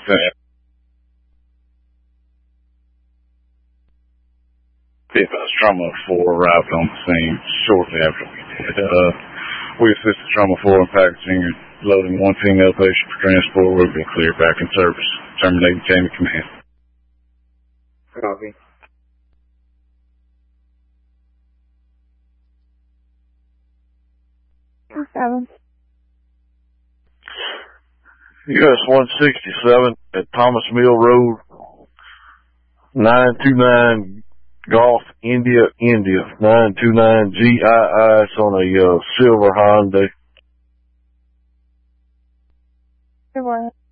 Trauma 4 arrived on the scene shortly after we did. We assisted Trauma 4 in packaging and loading one female patient for transport. We've been cleared back in service. Terminating chain of command. Copy. US 167 at Thomas Mill Road, 929 Golf, India, 929 GII. It's on a silver Hyundai. Good morning.